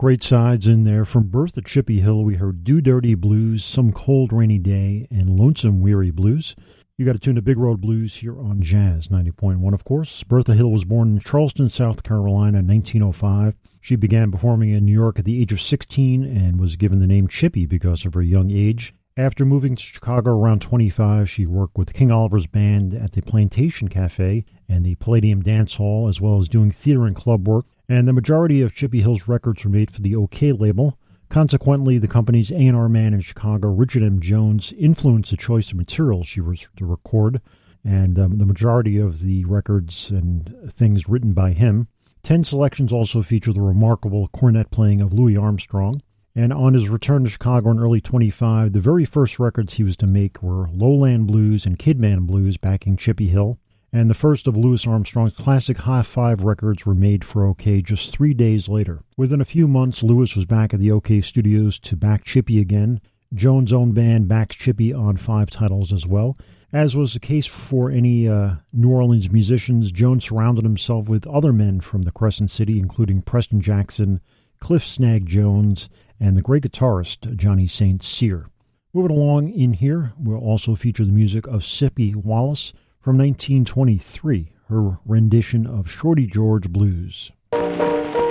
great sides in there. From Birth at Chippy Hill, we heard Do Dirty Blues, Some Cold Rainy Day, and Lonesome Weary Blues. You got to tune to Big Road Blues here on Jazz 90.1, of course. Bertha Hill was born in Charleston, South Carolina in 1905. She began performing in New York at the age of 16 and was given the name Chippy because of her young age. After moving to Chicago around 25, she worked with King Oliver's band at the Plantation Cafe and the Palladium Dance Hall, as well as doing theater and club work. And the majority of Chippy Hill's records were made for the OK label. Consequently, the company's A&R man in Chicago, Richard M. Jones, influenced the choice of material she was to record, and the majority of the records and things written by him. 10 selections also feature the remarkable cornet playing of Louis Armstrong. And on his return to Chicago in early 25, the very first records he was to make were Lowland Blues and Kidman Blues backing Chippy Hill. And the first of Louis Armstrong's classic High Five records were made for OK just 3 days later. Within a few months, Louis was back at the OK studios to back Chippy again. Jones' own band backs Chippy on 5 titles as well. As was the case for any New Orleans musicians, Jones surrounded himself with other men from the Crescent City, including Preston Jackson, Cliff Snag Jones, and the great guitarist Johnny St. Cyr. Moving along in here, we'll also feature the music of Sippy Wallace, from 1923, her rendition of Shorty George Blues.